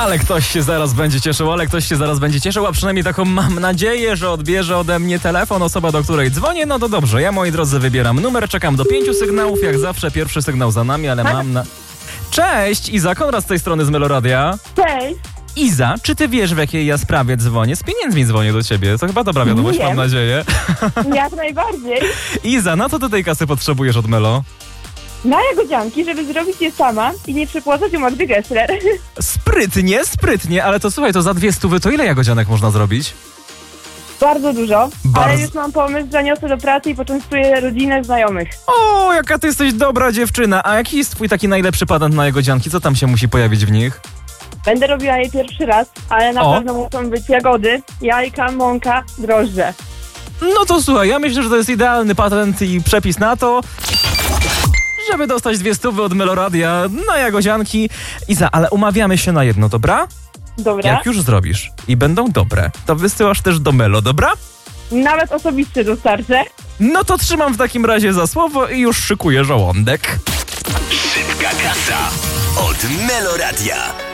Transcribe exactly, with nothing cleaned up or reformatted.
Ale ktoś się zaraz będzie cieszył, ale ktoś się zaraz będzie cieszył, a przynajmniej taką mam nadzieję, że odbierze ode mnie telefon osoba, do której dzwonię. No to dobrze, ja moi drodzy wybieram numer, czekam do pięciu sygnałów, jak zawsze pierwszy sygnał za nami, ale mam na... Cześć, Iza, Konrad z tej strony z Meloradia. Cześć. Iza, czy ty wiesz, w jakiej ja sprawie dzwonię? Z pieniędzmi dzwonię do ciebie, to chyba dobra wiadomość, Wiem. mam nadzieję. Jak najbardziej. Iza, na co ty tej kasy potrzebujesz od Melo? Na jagodzianki, żeby zrobić je sama i nie przepłacać u Magdy Gessler. Sprytnie, sprytnie, ale to słuchaj, to za dwie stówy to ile jagodzianek można zrobić? Bardzo dużo, Bardzo. ale już mam pomysł, zaniosę do pracy i poczęstuję rodzinę, znajomych. O, jaka ty jesteś dobra dziewczyna, a jaki jest twój taki najlepszy patent na jagodzianki? Co tam się musi pojawić w nich? Będę robiła je pierwszy raz, ale na O. pewno muszą być jagody, jajka, mąka, drożdże. No to słuchaj, ja myślę, że to jest idealny patent i przepis na to, żeby dostać dwie stówy od Meloradia na jagodzianki. Iza, ale umawiamy się na jedno, dobra? Dobra? Jak już zrobisz i będą dobre, to wysyłasz też do Melo, dobra? Nawet osobiście dostarczę. No to trzymam w takim razie za słowo i już szykuję żołądek. Szybka kasa od Meloradia.